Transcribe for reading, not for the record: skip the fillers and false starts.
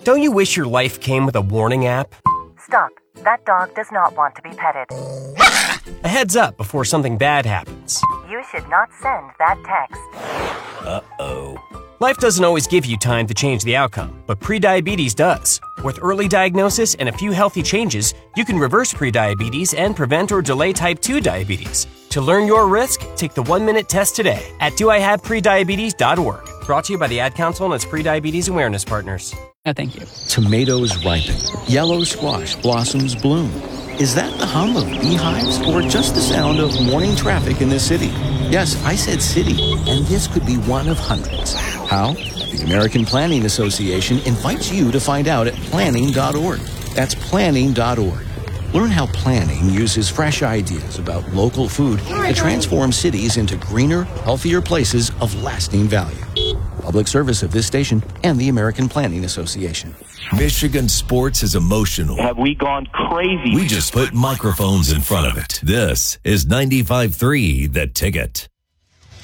Don't you wish your life came with a warning app? Stop. That dog does not want to be petted. A heads up before something bad happens. You should not send that text. Uh-oh. Life doesn't always give you time to change the outcome, but prediabetes does. With early diagnosis and a few healthy changes, you can reverse prediabetes and prevent or delay type 2 diabetes. To learn your risk, take the 1-minute test today at doihaveprediabetes.org. Brought to you by the Ad Council and its prediabetes awareness partners. No, thank you. Tomatoes ripen. Yellow squash blossoms bloom. Is that the hum of beehives or just the sound of morning traffic in the city? Yes, I said city, and this could be one of hundreds. How? The American Planning Association invites you to find out at planning.org. That's planning.org. Learn how planning uses fresh ideas about local food to transform cities into greener, healthier places of lasting value. Public service of this station and the American Planning Association. Michigan sports is emotional. Have we gone crazy? We just put microphones in front of it. This is 95.3 The Ticket.